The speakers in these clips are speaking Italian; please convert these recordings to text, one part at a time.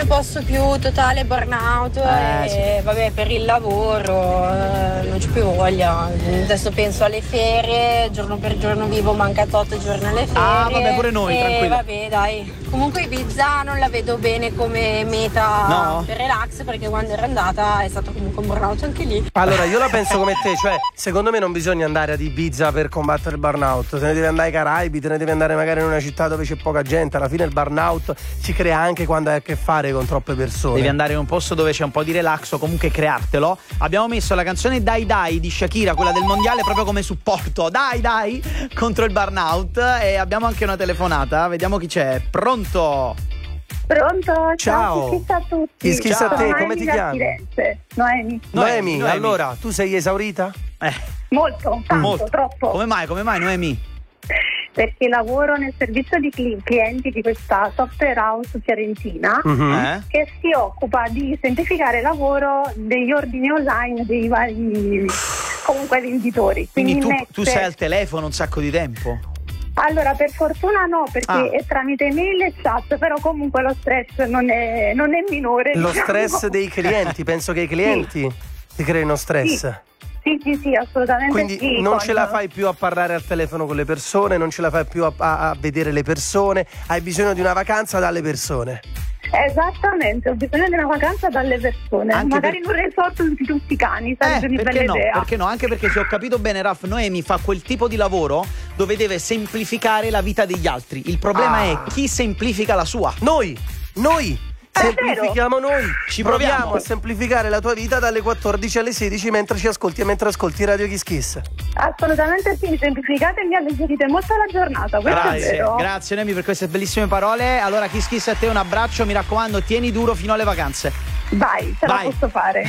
posso più, totale burnout e vabbè, per il lavoro non c'ho più voglia. Adesso penso alle ferie, giorno per giorno vivo, mancato 8 giorni alle ferie. Ah, vabbè, pure noi, tranquillo. Vabbè, dai. Comunque Ibiza non la vedo bene come meta per relax, perché quando ero andata è stato comunque un burnout anche lì. Allora, io la penso come te, cioè, secondo me non bisogna andare ad Ibiza per combattere il burnout. Te ne devi andare ai Caraibi, te ne devi andare magari in una città dove c'è poca gente. Alla fine il burnout si crea anche quando hai a che fare con troppe persone. Devi andare in un posto dove c'è un po' di relax o comunque creartelo. Abbiamo messo la canzone Dai Dai di Shakira, quella del mondiale, proprio come supporto. Dai Dai contro il burnout. E abbiamo anche una telefonata, vediamo chi c'è. Pronto? Pronto? Ciao. Schissa a tutti. Schissa a te, come ti chiami? Noemi. Allora, tu sei esaurita? Molto, tanto, troppo. Come mai, Noemi? Perché lavoro nel servizio di clienti di questa software house fiorentina che si occupa di semplificare il lavoro degli ordini online dei vari comunque venditori. Quindi tu sei al telefono un sacco di tempo? Allora, per fortuna no, perché è tramite mail e chat, però comunque lo stress non è minore. Lo stress dei clienti, penso che i clienti ti creino stress. Sì, assolutamente. Quindi non ce la fai più a parlare al telefono con le persone, non ce la fai più a vedere le persone, hai bisogno di una vacanza dalle persone. Esattamente, ho bisogno di una vacanza dalle persone, anche magari in un resort di tutti i cani, sarebbe una bella idea. Perché no? Anche perché se ho capito bene, Raf, Noemi fa quel tipo di lavoro dove deve semplificare la vita degli altri. Il problema è chi semplifica la sua. Noi semplifichiamo noi. Ci proviamo a semplificare la tua vita dalle 14 alle 16 mentre ci ascolti e mentre ascolti Radio Kiss Kiss. Assolutamente sì, semplificate e mi alleggerite molto la giornata. Grazie Noemi per queste bellissime parole. Allora Kiss Kiss a te un abbraccio, mi raccomando, tieni duro fino alle vacanze. Vai, ce la posso fare.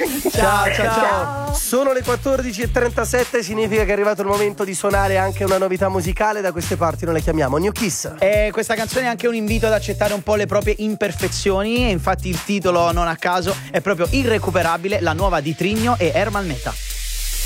Ciao. Sono le 14:37, significa che è arrivato il momento di suonare anche una novità musicale. Da queste parti noi le chiamiamo New Kiss. E questa canzone è anche un invito ad accettare un po' le proprie imperfezioni, e infatti il titolo non a caso è proprio Irrecuperabile, la nuova di Trigno e Ermal Meta.